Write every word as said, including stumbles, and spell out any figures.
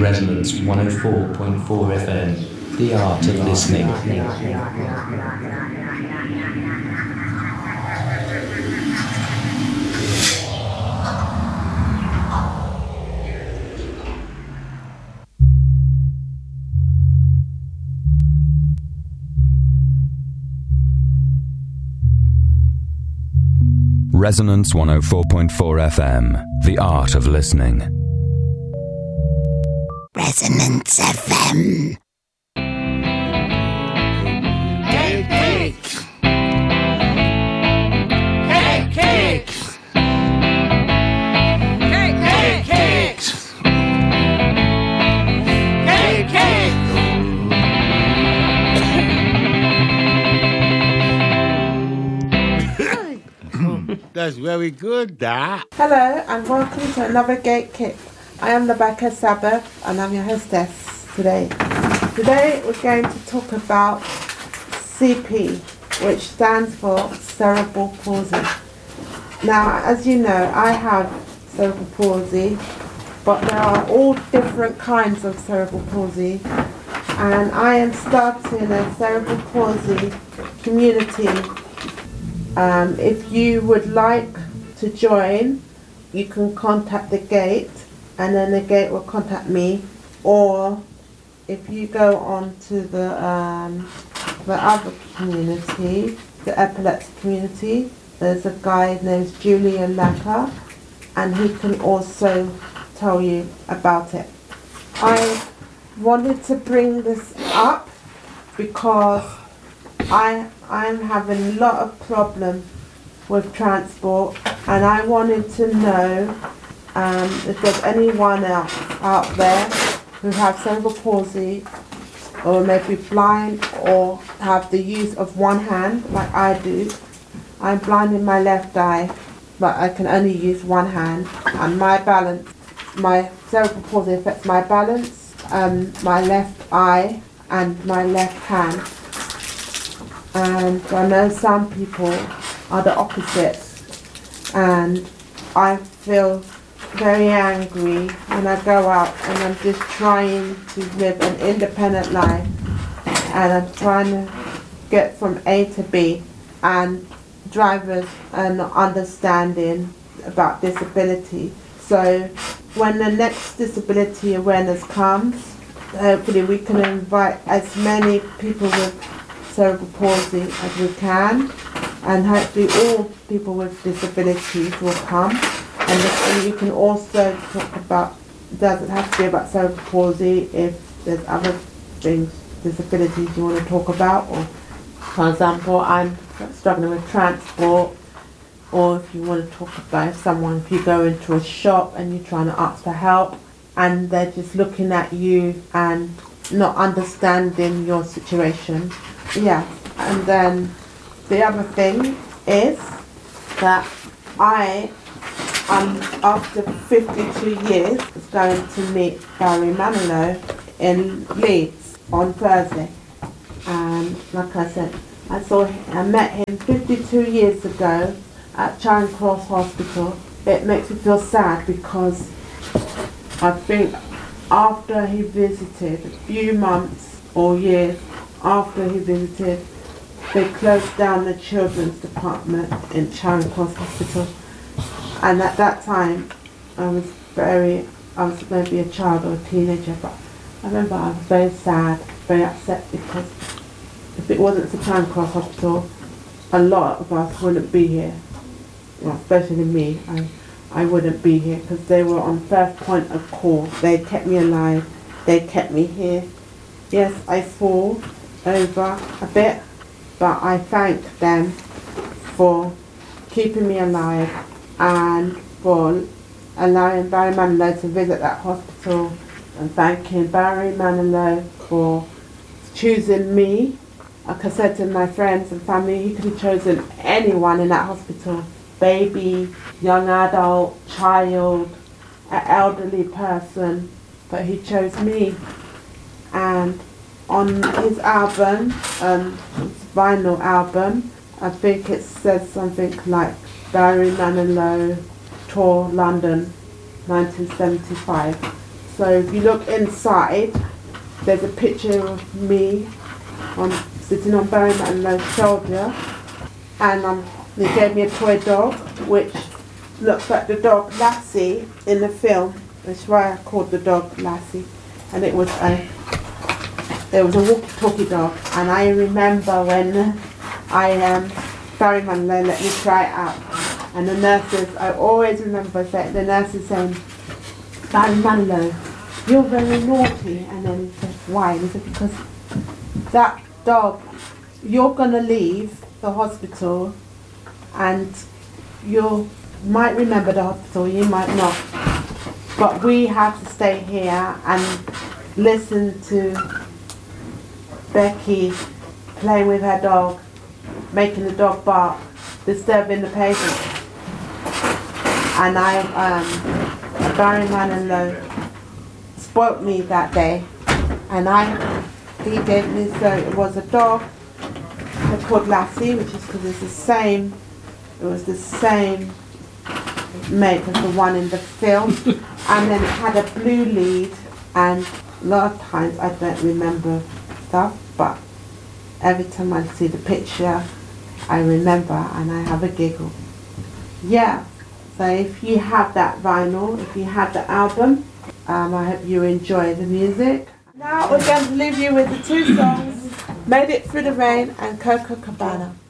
Resonance one oh four point four F M, the art of listening. Resonance one oh four point four F M, the art of listening. Resonance F M. Cake, cake. Cake, cake. Cake, cake, cake. Cake, cake. That's very good, that. Hello and welcome to another Gate Kick. I am Rebecca Sabbath and I'm your hostess today. Today we're going to talk about C P, which stands for cerebral palsy. Now, as you know, I have cerebral palsy, but there are all different kinds of cerebral palsy, and I am starting a cerebral palsy community. Um, if you would like to join, you can contact the Gate, and then the Gate will contact me. Or if you go on to the um, the other community, the epilepsy community, there's a guy named Julian Lacka, and he can also tell you about it. I wanted to bring this up because I I'm having a lot of problem with transport, and I wanted to know um, if there's anyone else out there who have cerebral palsy, or maybe blind, or have the use of one hand like I do. I'm blind in my left eye, but I can only use one hand, and my balance, my cerebral palsy affects my balance, um, my left eye and my left hand. And I know some people are the opposite, and I feel very angry when I go out and I'm just trying to live an independent life, and I'm trying to get from A to B, and drivers are not understanding about disability. So when the next disability awareness comes, hopefully we can invite as many people with cerebral palsy as we can, and hopefully all people with disabilities will come. And, and you can also talk about, it doesn't have to be about cerebral palsy if there's other things, disabilities you want to talk about, or for example, I'm struggling with transport, or if you want to talk about if someone, if you go into a shop and you're trying to ask for help and they're just looking at you and not understanding your situation. Yeah, and then the other thing is that I, um, after fifty-two years, is going to meet Barry Manilow in Leeds on Thursday. And like I said, I saw him, I met him fifty-two years ago at Charing Cross Hospital. It makes me feel sad because I think after he visited, a few months or years after he visited, they closed down the children's department in Charing Cross Hospital. And at that time, I was very, I was maybe a child or a teenager, but I remember I was very sad, very upset, because if it wasn't for Charing Cross Hospital, a lot of us wouldn't be here. Well, especially me, I, I wouldn't be here, because they were on first point of call. They kept me alive, they kept me here. Yes, I fall over a bit, but I thank them for keeping me alive and for allowing Barry Manilow to visit that hospital, and thanking Barry Manilow for choosing me. Like I said to my friends and family, he could have chosen anyone in that hospital, baby, young adult, child, an elderly person, but he chose me. And on his album, um, his vinyl album, I think it says something like Barry Manilow Tour London nineteen seventy-five. So if you look inside, there's a picture of me on sitting on Barry Manilow's shoulder, and um, they gave me a toy dog, which looks like the dog Lassie in the film. That's why I called the dog Lassie, and it was a it was a walkie-talkie dog. And I remember when I um, Barry Manilow let me try it out, and the nurses, I always remember that the nurses saying, Barry Manilow, you're very naughty. And then he said, why? And he said, because that dog, you're going to leave the hospital and you might remember the hospital, you might not. But we have to stay here and listen to Becky playing with her dog, making the dog bark, disturbing the patient. And I, um, Barry Manilow spoilt me that day, and I, he gave me, so it was a dog called Lassie, which is because it's the same, it was the same make as the one in the film, and then it had a blue lead, and a lot of times I don't remember stuff, but every time I see the picture I remember and I have a giggle. Yeah, so if you have that vinyl, if you have the album, um, I hope you enjoy the music. Now we're going to leave you with the two songs, Made It Through the Rain and Coco Cabana.